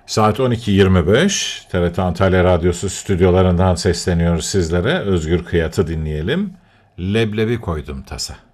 Saat 12.25 TRT Antalya Radyosu stüdyolarından sesleniyoruz sizlere. Özgür Kıyat'ı dinleyelim. Leblebi koydum tasa.